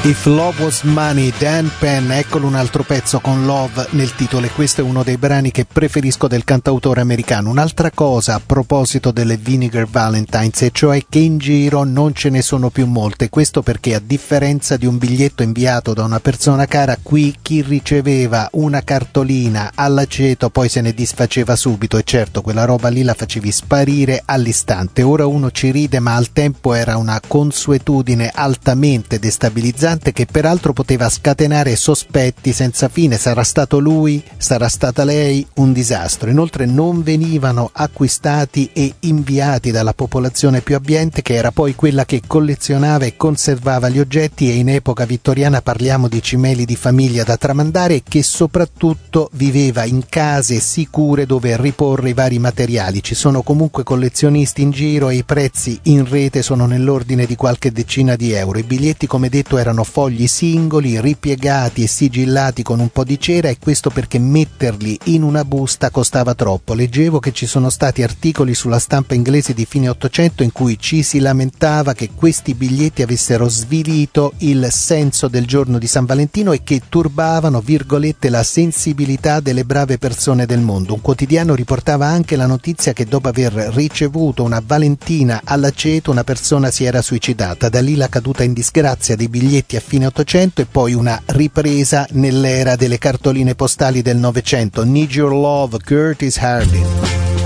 If Love Was Money, Dan Penn, eccolo un altro pezzo con Love nel titolo, e questo è uno dei brani che preferisco del cantautore americano. Un'altra cosa a proposito delle Vinegar Valentines, e cioè che in giro non ce ne sono più molte, questo perché a differenza di un biglietto inviato da una persona cara, qui chi riceveva una cartolina all'aceto poi se ne disfaceva subito, e certo quella roba lì la facevi sparire all'istante. Ora uno ci ride, ma al tempo era una consuetudine altamente destabilizzante, che peraltro poteva scatenare sospetti senza fine. Sarà stato lui? Sarà stata lei? Un disastro. Inoltre non venivano acquistati e inviati dalla popolazione più abbiente, che era poi quella che collezionava e conservava gli oggetti, e in epoca vittoriana parliamo di cimeli di famiglia da tramandare, e che soprattutto viveva in case sicure dove riporre i vari materiali. Ci sono comunque collezionisti in giro e i prezzi in rete sono nell'ordine di qualche decina di euro. I biglietti, come detto, erano fogli singoli ripiegati e sigillati con un po' di cera, e questo perché metterli in una busta costava troppo. Leggevo che ci sono stati articoli sulla stampa inglese di fine Ottocento in cui ci si lamentava che questi biglietti avessero svilito il senso del giorno di San Valentino e che turbavano, virgolette, la sensibilità delle brave persone del mondo. Un quotidiano riportava anche la notizia che dopo aver ricevuto una Valentina all'aceto una persona si era suicidata. Da lì la caduta in disgrazia dei biglietti a fine Ottocento e poi una ripresa nell'era delle cartoline postali del Novecento. Need Your Love, Curtis Harding.